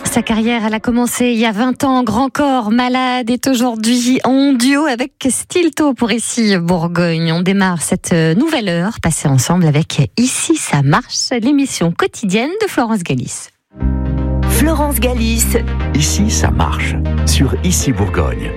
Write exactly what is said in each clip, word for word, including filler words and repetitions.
Sa carrière, elle a commencé il y a vingt ans. Grand Corps Malade est aujourd'hui en duo avec Stilto pour Ici Bourgogne. On démarre cette nouvelle heure passée ensemble avec Ici ça marche, l'émission quotidienne de Florence Galis. Florence Galis. Ici ça marche, sur Ici Bourgogne.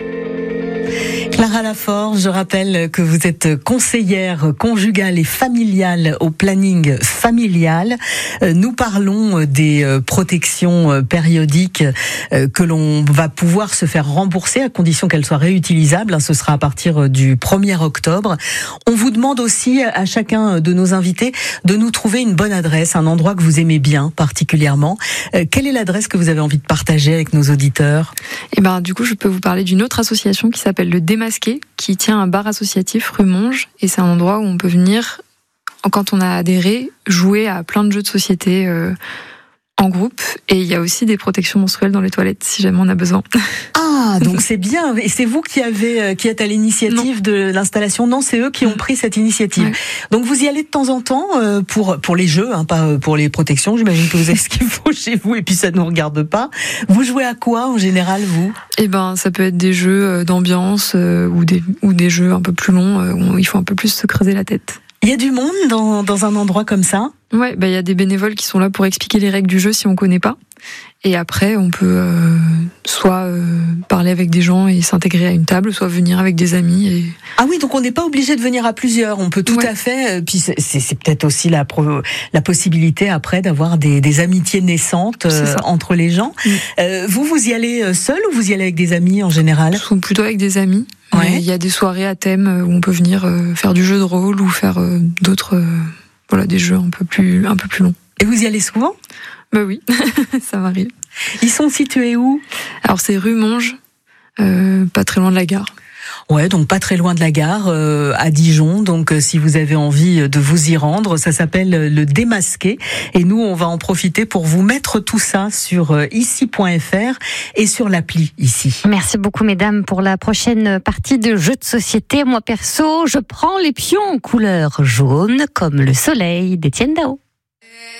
Clara Laforge, je rappelle que vous êtes conseillère conjugale et familiale au planning familial. Nous parlons des protections périodiques que l'on va pouvoir se faire rembourser à condition qu'elles soient réutilisables. Ce sera à partir du premier octobre. On vous demande aussi à chacun de nos invités de nous trouver une bonne adresse, un endroit que vous aimez bien particulièrement. Quelle est l'adresse que vous avez envie de partager avec nos auditeurs ? Eh ben, du coup, je peux vous parler d'une autre association qui s'appelle le Démasqué, qui tient un bar associatif rue Monge, et c'est un endroit où on peut venir, quand on a adhéré, jouer à plein de jeux de société euh, en groupe, et il y a aussi des protections menstruelles dans les toilettes si jamais on a besoin. Ah, donc c'est bien, et c'est vous qui avez, qui êtes à l'initiative non. de l'installation. Non, c'est eux qui ont pris cette initiative. Ouais. Donc vous y allez de temps en temps euh, pour pour les jeux, hein, pas pour les protections. J'imagine que vous avez ce qu'il faut chez vous, et puis ça ne nous regarde pas. Vous jouez à quoi en général, vous ? Eh ben, ça peut être des jeux d'ambiance euh, ou des ou des jeux un peu plus longs euh, où il faut un peu plus se creuser la tête. Il y a du monde dans dans un endroit comme ça ? Ouais, bah il y a des bénévoles qui sont là pour expliquer les règles du jeu si on connaît pas. Et après, on peut euh, soit euh, parler avec des gens et s'intégrer à une table, soit venir avec des amis. Et... Ah oui, donc on n'est pas obligé de venir à plusieurs. On peut tout ouais. à fait. Euh, puis c'est, c'est, c'est peut-être aussi la pro, la possibilité après d'avoir des, des amitiés naissantes euh, entre les gens. Mm. Euh, vous, vous y allez seul ou vous y allez avec des amis en général ? Plutôt avec des amis. Ouais. Il y a des soirées à thème où on peut venir euh, faire du jeu de rôle ou faire euh, d'autres, euh, voilà, des jeux un peu plus, un peu plus longs. Et vous y allez souvent ? Bah oui, ça m'arrive. Ils sont situés où ? Alors c'est rue Monge, euh, pas très loin de la gare. Ouais, donc pas très loin de la gare, euh, à Dijon. Donc euh, si vous avez envie de vous y rendre, ça s'appelle le Démasqué. Et nous, on va en profiter pour vous mettre tout ça sur euh, ici point f r et sur l'appli Ici. Merci beaucoup, mesdames, pour la prochaine partie de jeux de société. Moi, perso, je prends les pions en couleur jaune, comme le soleil d'Étienne Dao.